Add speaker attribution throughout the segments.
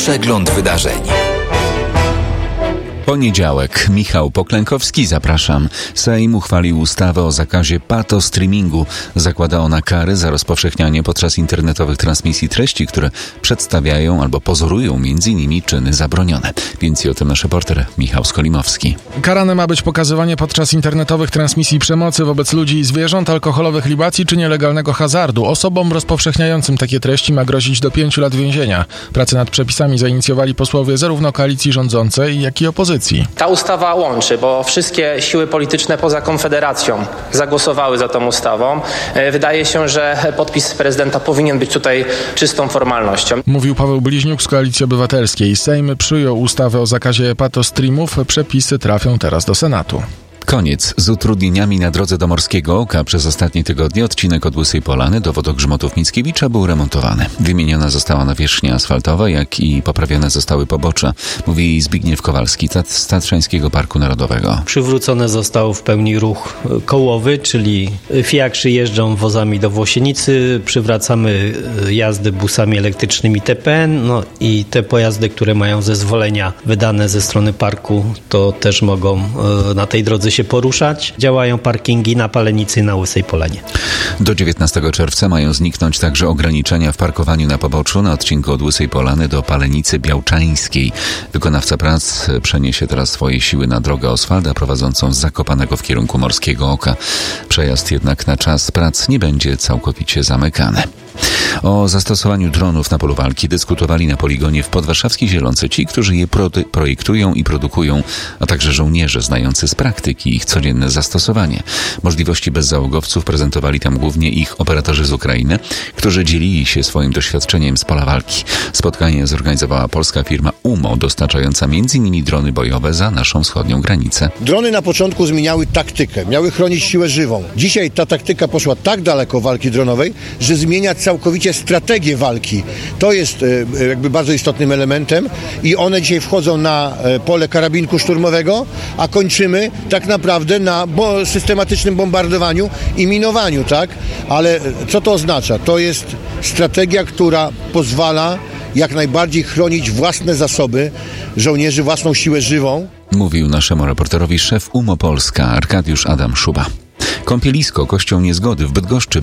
Speaker 1: Przegląd wydarzeń.
Speaker 2: Poniedziałek. Michał Poklękowski, zapraszam. Sejm uchwalił ustawę o zakazie patostreamingu. Zakłada ona kary za rozpowszechnianie podczas internetowych transmisji treści, które przedstawiają albo pozorują m.in. czyny zabronione. Więcej o tym nasz reporter Michał Skolimowski.
Speaker 3: Karane ma być pokazywanie podczas internetowych transmisji przemocy wobec ludzi i zwierząt, alkoholowych libacji czy nielegalnego hazardu. Osobom rozpowszechniającym takie treści ma grozić do 5 lat więzienia. Pracę nad przepisami zainicjowali posłowie zarówno koalicji rządzącej, jak i opozycji.
Speaker 4: Ta ustawa łączy, bo wszystkie siły polityczne poza Konfederacją zagłosowały za tą ustawą. Wydaje się, że podpis prezydenta powinien być tutaj czystą formalnością.
Speaker 3: Mówił Paweł Bliźniuk z Koalicji Obywatelskiej. Sejm przyjął ustawę o zakazie patostreamów. Przepisy trafią teraz do Senatu.
Speaker 2: Koniec z utrudnieniami na drodze do Morskiego Oka. Przez ostatnie tygodnie odcinek od Łysej Polany do wodogrzmotów Mickiewicza był remontowany. Wymieniona została nawierzchnia asfaltowa, jak i poprawione zostały pobocza, mówi Zbigniew Kowalski z Tatrzańskiego Parku Narodowego.
Speaker 5: Przywrócony został w pełni ruch kołowy, czyli fiakrzy jeżdżą wozami do Włosienicy, przywracamy jazdy busami elektrycznymi TPN, i te pojazdy, które mają zezwolenia wydane ze strony parku, to też mogą na tej drodze się poruszać. Działają parkingi na Palenicy i na Łysej Polanie.
Speaker 2: Do 19 czerwca mają zniknąć także ograniczenia w parkowaniu na poboczu na odcinku od Łysej Polany do Palenicy Białczańskiej. Wykonawca prac przeniesie teraz swoje siły na drogę Oswalda prowadzącą z Zakopanego w kierunku Morskiego Oka. Przejazd jednak na czas prac nie będzie całkowicie zamykany. O zastosowaniu dronów na polu walki dyskutowali na poligonie w podwarszawskiej Zielonce ci, którzy je projektują i produkują, a także żołnierze znający z praktyki ich codzienne zastosowanie. Możliwości bezzałogowców prezentowali tam głównie ich operatorzy z Ukrainy, którzy dzielili się swoim doświadczeniem z pola walki. Spotkanie zorganizowała polska firma UMO, dostarczająca m.in. drony bojowe za naszą wschodnią granicę.
Speaker 6: Drony na początku zmieniały taktykę, miały chronić siłę żywą. Dzisiaj ta taktyka poszła tak daleko walki dronowej, że zmienia całkowicie strategię walki. To jest jakby bardzo istotnym elementem i one dzisiaj wchodzą na pole karabinku szturmowego, a kończymy tak naprawdę na systematycznym bombardowaniu i minowaniu, tak? Ale co to oznacza? To jest strategia, która pozwala jak najbardziej chronić własne zasoby żołnierzy, własną siłę żywą.
Speaker 2: Mówił naszemu reporterowi szef UMO Polska Arkadiusz Adam Szuba. Kąpielisko Kościoł Niezgody w Bydgoszczy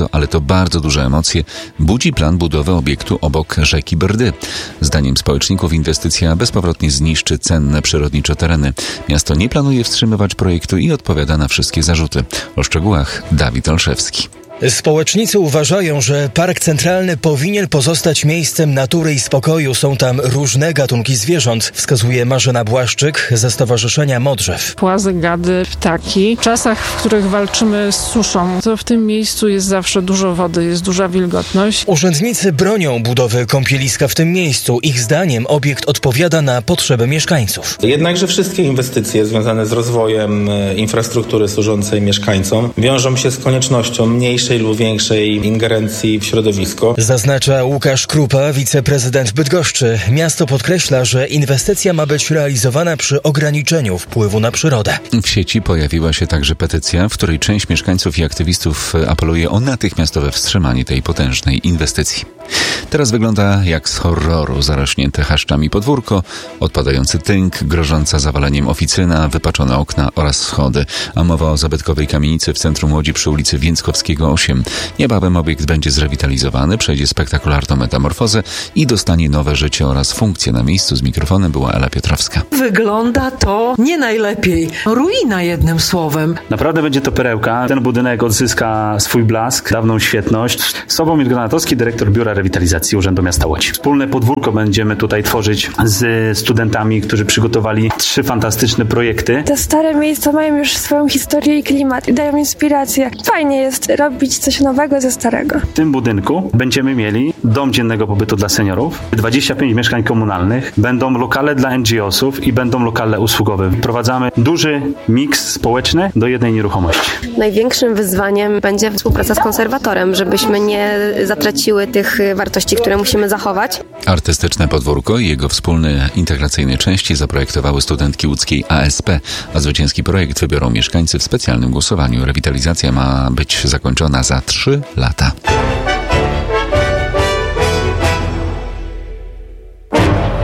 Speaker 2: bardzo duże emocje budzi plan budowy obiektu obok rzeki Brdy. Zdaniem społeczników inwestycja bezpowrotnie zniszczy cenne przyrodnicze tereny. Miasto nie planuje wstrzymywać projektu i odpowiada na wszystkie zarzuty. O szczegółach Dawid Olszewski.
Speaker 7: Społecznicy uważają, że park centralny powinien pozostać miejscem natury i spokoju. Są tam różne gatunki zwierząt, wskazuje Marzena Błaszczyk ze Stowarzyszenia Modrzew.
Speaker 8: Płazy, gady, ptaki. W czasach, w których walczymy z suszą, to w tym miejscu jest zawsze dużo wody, jest duża wilgotność.
Speaker 7: Urzędnicy bronią budowy kąpieliska w tym miejscu. Ich zdaniem obiekt odpowiada na potrzeby mieszkańców.
Speaker 9: Jednakże wszystkie inwestycje związane z rozwojem infrastruktury służącej mieszkańcom wiążą się z koniecznością mniejszej lub większej ingerencji w środowisko.
Speaker 7: Zaznacza Łukasz Krupa, wiceprezydent Bydgoszczy. Miasto podkreśla, że inwestycja ma być realizowana przy ograniczeniu wpływu na przyrodę.
Speaker 2: W sieci pojawiła się także petycja, w której część mieszkańców i aktywistów apeluje o natychmiastowe wstrzymanie tej potężnej inwestycji. Teraz wygląda jak z horroru. Zarośnięte chaszczami podwórko, odpadający tynk, grożąca zawaleniem oficyna, wypaczone okna oraz schody. A mowa o zabytkowej kamienicy w centrum Łodzi przy ulicy Więckowskiego 8. Niebawem obiekt będzie zrewitalizowany, przejdzie spektakularną metamorfozę i dostanie nowe życie oraz funkcję. Na miejscu z mikrofonem była Ela Piotrowska.
Speaker 10: Wygląda to nie najlepiej. Ruina, jednym słowem.
Speaker 11: Naprawdę będzie to perełka. Ten budynek odzyska swój blask, dawną świetność. Sławomir Granatowski, dyrektor Biura Rewitalizacji Urzędu Miasta Łodzi. Wspólne podwórko będziemy tutaj tworzyć z studentami, którzy przygotowali 3 fantastyczne projekty.
Speaker 12: Te stare miejsca mają już swoją historię i klimat i dają inspirację. Fajnie jest robić coś nowego ze starego.
Speaker 11: W tym budynku będziemy mieli dom dziennego pobytu dla seniorów, 25 mieszkań komunalnych, będą lokale dla NGO-sów i będą lokale usługowe. Wprowadzamy duży miks społeczny do jednej nieruchomości.
Speaker 13: Największym wyzwaniem będzie współpraca z konserwatorem, żebyśmy nie zatraciły tych wartości, które musimy zachować.
Speaker 2: Artystyczne podwórko i jego wspólne integracyjne części zaprojektowały studentki łódzkiej ASP, a zwycięski projekt wybiorą mieszkańcy w specjalnym głosowaniu. Rewitalizacja ma być zakończona za 3 lata.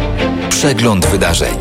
Speaker 2: Przegląd wydarzeń.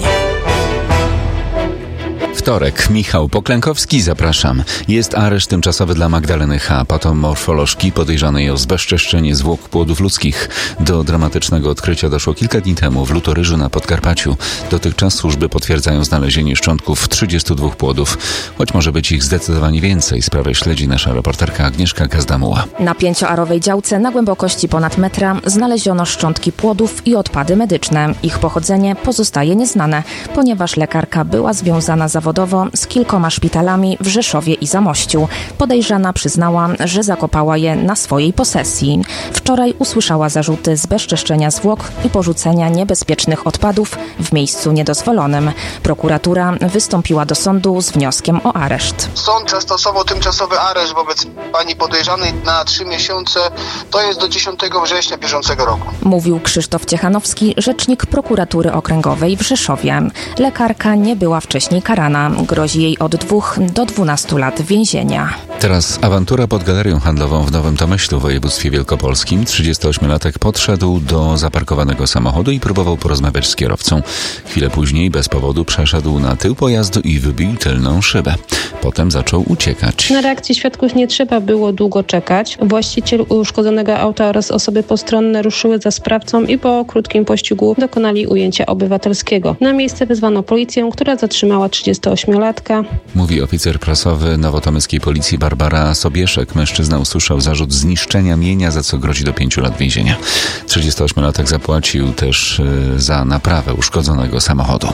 Speaker 2: Wtorek. Michał Poklękowski, zapraszam. Jest areszt tymczasowy dla Magdaleny H., patomorfolożki podejrzanej o zbezczeszczenie zwłok płodów ludzkich. Do dramatycznego odkrycia doszło kilka dni temu w Lutoryżu na Podkarpaciu. Dotychczas służby potwierdzają znalezienie szczątków 32 płodów, choć może być ich zdecydowanie więcej. Sprawę śledzi nasza reporterka Agnieszka Gazdamuła.
Speaker 1: Na 5-arowej działce na głębokości ponad metra znaleziono szczątki płodów i odpady medyczne. Ich pochodzenie pozostaje nieznane, ponieważ lekarka była związana zawodowo z kilkoma szpitalami w Rzeszowie i Zamościu. Podejrzana przyznała, że zakopała je na swojej posesji. Wczoraj usłyszała zarzuty zbezczeszczenia zwłok i porzucenia niebezpiecznych odpadów w miejscu niedozwolonym. Prokuratura wystąpiła do sądu z wnioskiem o areszt.
Speaker 14: Sąd zastosował tymczasowy areszt wobec pani podejrzanej na 3 miesiące, to jest do 10 września bieżącego roku.
Speaker 1: Mówił Krzysztof Ciechanowski, rzecznik prokuratury okręgowej w Rzeszowie. Lekarka nie była wcześniej karana. Grozi jej od 2 do 12 lat więzienia.
Speaker 2: Teraz awantura pod galerią handlową w Nowym Tomyślu w województwie wielkopolskim. 38-latek podszedł do zaparkowanego samochodu i próbował porozmawiać z kierowcą. Chwilę później bez powodu przeszedł na tył pojazdu i wybił tylną szybę. Potem zaczął uciekać.
Speaker 15: Na reakcję świadków nie trzeba było długo czekać. Właściciel uszkodzonego auta oraz osoby postronne ruszyły za sprawcą i po krótkim pościgu dokonali ujęcia obywatelskiego. Na miejsce wezwano policję, która zatrzymała 38-latka.
Speaker 2: Mówi oficer prasowy nowotomyskiej policji Barbara Sobieszek. Mężczyzna usłyszał zarzut zniszczenia mienia, za co grozi do 5 lat więzienia. 38-latek zapłacił też za naprawę uszkodzonego samochodu.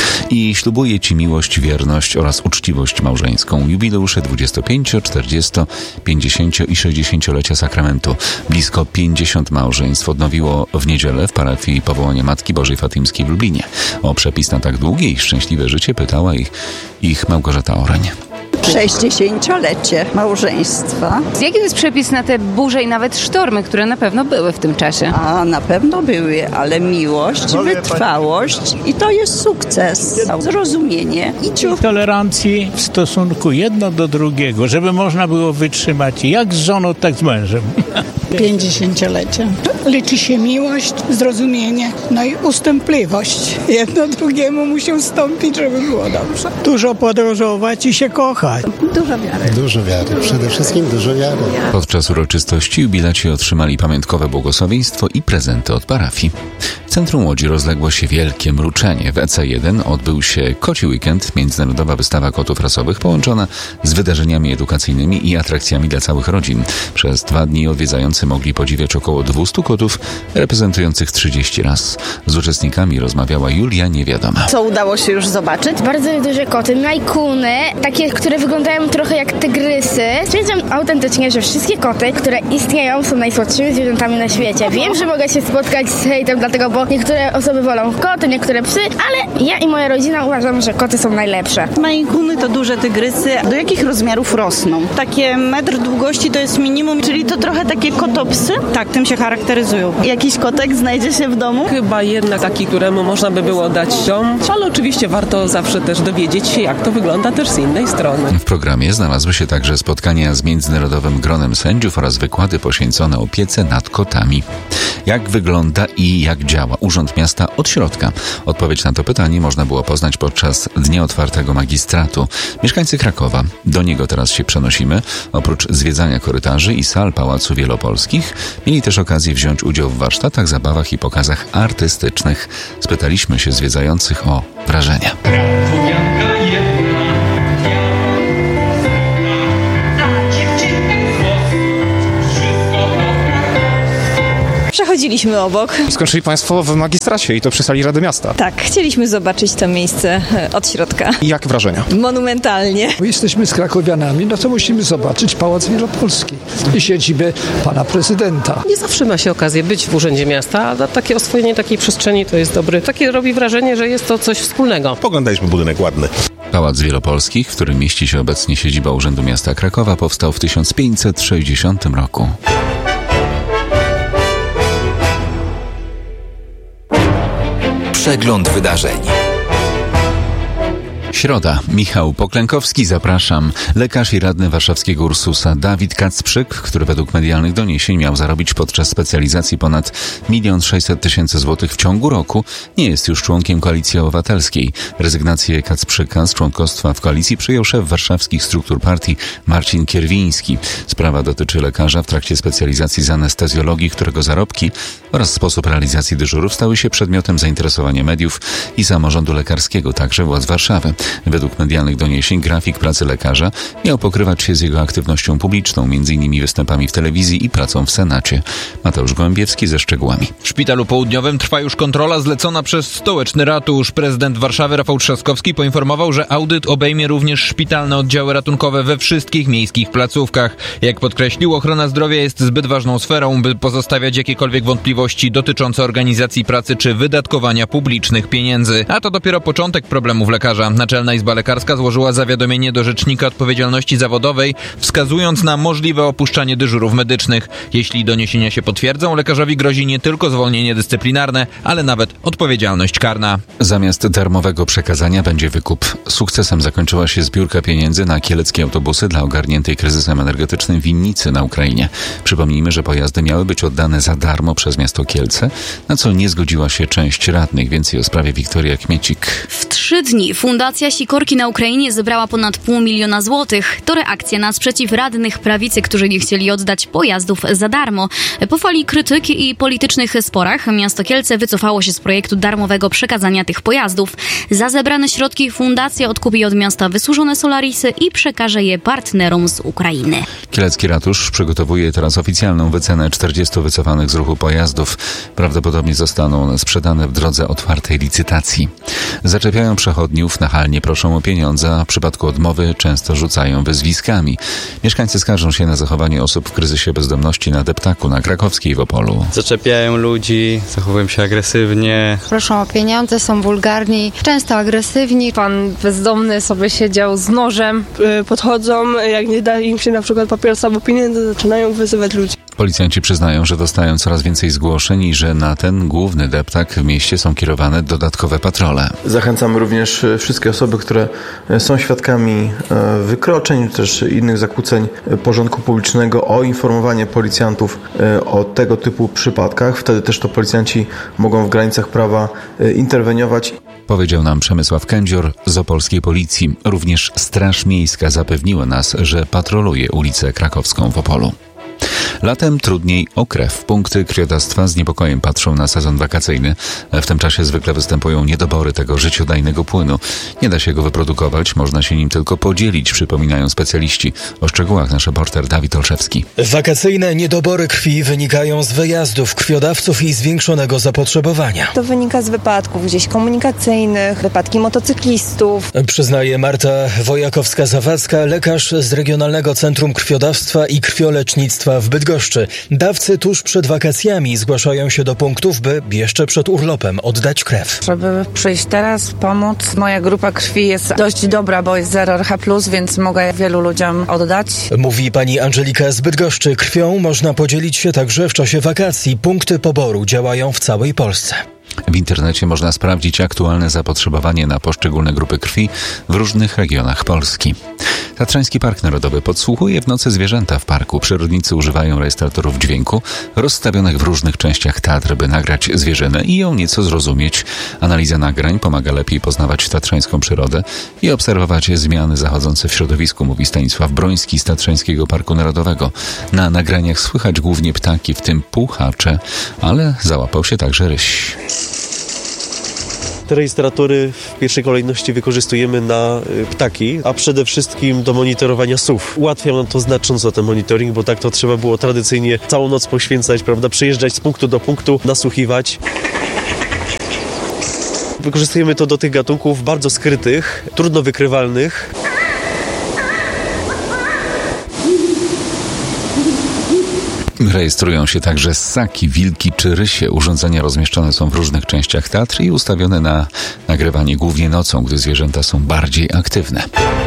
Speaker 2: I ślubuje Ci miłość, wierność oraz uczciwość małżeńską. Jubileusze 25, 40, 50 i 60-lecia sakramentu. Blisko 50 małżeństw odnowiło w niedzielę w parafii Powołania Matki Bożej Fatymskiej w Lublinie. O przepis na tak długie i szczęśliwe życie pytała ich Małgorzata Oreń.
Speaker 16: 60-lecie małżeństwa.
Speaker 17: Jaki jest przepis na te burze i nawet sztormy, które na pewno były w tym czasie?
Speaker 16: A na pewno były, ale miłość, wytrwałość i to jest sukces. Zrozumienie i ciuch.
Speaker 18: Tolerancji w stosunku jedno do drugiego, żeby można było wytrzymać jak z żoną, tak z mężem.
Speaker 19: 50-lecie. Liczy się miłość, zrozumienie, no i ustępliwość. Jedno drugiemu musi ustąpić, żeby było dobrze. Dużo podróżować i się kochać.
Speaker 16: Dużo wiary.
Speaker 20: Dużo wiary, przede wszystkim dużo wiary.
Speaker 2: Podczas uroczystości jubilaci otrzymali pamiątkowe błogosławieństwo i prezenty od parafii. W centrum Łodzi rozległo się wielkie mruczenie. W EC1 odbył się Koci Weekend, międzynarodowa wystawa kotów rasowych połączona z wydarzeniami edukacyjnymi i atrakcjami dla całych rodzin. Przez 2 dni odwiedzający mogli podziwiać około 200 kotów reprezentujących 30 ras. Z uczestnikami rozmawiała Julia Niewiadoma.
Speaker 21: Co udało się już zobaczyć?
Speaker 22: Bardzo duże koty, majkuny, takie, które wyglądają trochę jak tygrysy. Stwierdzam autentycznie, że wszystkie koty, które istnieją, są najsłodszymi zwierzętami na świecie. Wiem, że mogę się spotkać z hejtem, dlatego, bo niektóre osoby wolą koty, niektóre psy, ale ja i moja rodzina uważam, że koty są najlepsze.
Speaker 21: Majkuny to duże tygrysy. Do jakich rozmiarów rosną? Takie metr długości to jest minimum, czyli to trochę takie kotopsy. Tak, tym się charakteryzują. Jakiś kotek znajdzie się w domu?
Speaker 23: Chyba jednak taki, któremu można by było dać dom, ale oczywiście warto zawsze też dowiedzieć się, jak to wygląda też z innej strony.
Speaker 2: W programie znalazły się także spotkania z międzynarodowym gronem sędziów oraz wykłady poświęcone opiece nad kotami. Jak wygląda i jak działa Urząd Miasta od środka? Odpowiedź na to pytanie można było poznać podczas Dnia Otwartego Magistratu. Mieszkańcy Krakowa, do niego teraz się przenosimy, oprócz zwiedzania korytarzy i sal Pałacu Wielopolskich, mieli też okazję wziąć udział w warsztatach, zabawach i pokazach artystycznych. Spytaliśmy się zwiedzających o wrażenia.
Speaker 24: Przechodziliśmy obok.
Speaker 25: Skończyli Państwo w magistracie i to przy sali Rady Miasta.
Speaker 24: Tak, chcieliśmy zobaczyć to miejsce od środka.
Speaker 25: I jak wrażenia?
Speaker 24: Monumentalnie.
Speaker 26: Jesteśmy z krakowianami, no to musimy zobaczyć Pałac Wielopolski i siedzibę pana prezydenta.
Speaker 27: Nie zawsze ma się okazję być w Urzędzie Miasta, a takie oswojenie takiej przestrzeni to jest dobre. Takie robi wrażenie, że jest to coś wspólnego.
Speaker 28: Poglądaliśmy budynek ładny.
Speaker 2: Pałac Wielopolskich, w którym mieści się obecnie siedziba Urzędu Miasta Krakowa, powstał w 1560 roku. Przegląd wydarzeń. Środa. Michał Poklękowski, zapraszam. Lekarz i radny warszawskiego Ursusa Dawid Kacprzyk, który według medialnych doniesień miał zarobić podczas specjalizacji ponad 1 600 000 złotych w ciągu roku, nie jest już członkiem Koalicji Obywatelskiej. Rezygnację Kacprzyka z członkostwa w koalicji przyjął szef warszawskich struktur partii Marcin Kierwiński. Sprawa dotyczy lekarza w trakcie specjalizacji z anestezjologii, którego zarobki oraz sposób realizacji dyżurów stały się przedmiotem zainteresowania mediów i samorządu lekarskiego, także władz Warszawy. Według medialnych doniesień grafik pracy lekarza miał pokrywać się z jego aktywnością publiczną, m.in. występami w telewizji i pracą w Senacie. Mateusz Gołębiewski ze szczegółami.
Speaker 3: W Szpitalu Południowym trwa już kontrola zlecona przez stołeczny ratusz. Prezydent Warszawy Rafał Trzaskowski poinformował, że audyt obejmie również szpitalne oddziały ratunkowe we wszystkich miejskich placówkach. Jak podkreślił, ochrona zdrowia jest zbyt ważną sferą, by pozostawiać jakiekolwiek wątpliwości dotyczące organizacji pracy czy wydatkowania publicznych pieniędzy. A to dopiero początek problemów lekarza. Naczelna Izba Lekarska złożyła zawiadomienie do Rzecznika Odpowiedzialności Zawodowej, wskazując na możliwe opuszczanie dyżurów medycznych. Jeśli doniesienia się potwierdzą, lekarzowi grozi nie tylko zwolnienie dyscyplinarne, ale nawet odpowiedzialność karna.
Speaker 2: Zamiast darmowego przekazania będzie wykup. Sukcesem zakończyła się zbiórka pieniędzy na kieleckie autobusy dla ogarniętej kryzysem energetycznym winnicy na Ukrainie. Przypomnijmy, że pojazdy miały być oddane za darmo przez miasto Kielce, na co nie zgodziła się część radnych. Więcej o sprawie Wiktoria Kmiecik.
Speaker 4: W 3 dni Fundacja Sikorki na Ukrainie zebrała ponad 500 000 złotych. To reakcja na sprzeciw radnych prawicy, którzy nie chcieli oddać pojazdów za darmo. Po fali krytyki i politycznych sporach miasto Kielce wycofało się z projektu darmowego przekazania tych pojazdów. Za zebrane środki fundacja odkupi od miasta wysłużone Solarisy i przekaże je partnerom z Ukrainy.
Speaker 2: Kielecki ratusz przygotowuje teraz oficjalną wycenę 40 wycofanych z ruchu pojazdów. Prawdopodobnie zostaną one sprzedane w drodze otwartej licytacji. Zaczepiają przechodniów, nachalnie proszą o pieniądze, a w przypadku odmowy często rzucają wyzwiskami. Mieszkańcy skarżą się na zachowanie osób w kryzysie bezdomności na deptaku na Krakowskiej w Opolu.
Speaker 5: Zaczepiają ludzi, zachowują się agresywnie.
Speaker 6: Proszą o pieniądze, są wulgarni, często agresywni. Pan bezdomny sobie siedział z nożem.
Speaker 12: Podchodzą, jak nie da im się na przykład papierosa albo pieniędzy, zaczynają wyzywać ludzi.
Speaker 2: Policjanci przyznają, że dostają coraz więcej zgłoszeń i że na ten główny deptak w mieście są kierowane dodatkowe patrole.
Speaker 7: Zachęcamy również wszystkie osoby, które są świadkami wykroczeń, czy też innych zakłóceń porządku publicznego o informowanie policjantów o tego typu przypadkach. Wtedy też to policjanci mogą w granicach prawa interweniować.
Speaker 2: Powiedział nam Przemysław Kędzior z opolskiej policji. Również Straż Miejska zapewniła nas, że patroluje ulicę Krakowską w Opolu. Latem trudniej o krew. Punkty krwiodawstwa z niepokojem patrzą na sezon wakacyjny. W tym czasie zwykle występują niedobory tego życiodajnego płynu. Nie da się go wyprodukować, można się nim tylko podzielić, przypominają specjaliści. O szczegółach nasz reporter Dawid Olszewski.
Speaker 8: Wakacyjne niedobory krwi wynikają z wyjazdów krwiodawców i zwiększonego zapotrzebowania.
Speaker 9: To wynika z wypadków gdzieś komunikacyjnych, wypadki motocyklistów.
Speaker 8: Przyznaje Marta Wojakowska-Zawadzka, lekarz z Regionalnego Centrum Krwiodawstwa i Krwiolecznictwa w Bydgoszczy. Dawcy tuż przed wakacjami zgłaszają się do punktów, by jeszcze przed urlopem oddać krew.
Speaker 24: Żeby przyjść teraz, pomóc. Moja grupa krwi jest dość dobra, bo jest 0 RH+, więc mogę wielu ludziom oddać.
Speaker 8: Mówi pani Angelika z Bydgoszczy. Krwią można podzielić się także w czasie wakacji. Punkty poboru działają w całej Polsce.
Speaker 2: W internecie można sprawdzić aktualne zapotrzebowanie na poszczególne grupy krwi w różnych regionach Polski. Tatrzański Park Narodowy podsłuchuje w nocy zwierzęta w parku. Przyrodnicy używają rejestratorów dźwięku rozstawionych w różnych częściach Tatr, by nagrać zwierzynę i ją nieco zrozumieć. Analiza nagrań pomaga lepiej poznawać tatrzańską przyrodę i obserwować zmiany zachodzące w środowisku, mówi Stanisław Broński z Tatrzańskiego Parku Narodowego. Na nagraniach słychać głównie ptaki, w tym puchacze, ale załapał się także ryś.
Speaker 28: Te rejestratory w pierwszej kolejności wykorzystujemy na ptaki, a przede wszystkim do monitorowania sów. Ułatwia nam to znacząco ten monitoring, bo tak to trzeba było tradycyjnie całą noc poświęcać, prawda, przejeżdżać z punktu do punktu, nasłuchiwać. Wykorzystujemy to do tych gatunków bardzo skrytych, trudno wykrywalnych.
Speaker 2: Rejestrują się także ssaki, wilki czy rysie. Urządzenia rozmieszczone są w różnych częściach Tatr i ustawione na nagrywanie głównie nocą, gdy zwierzęta są bardziej aktywne.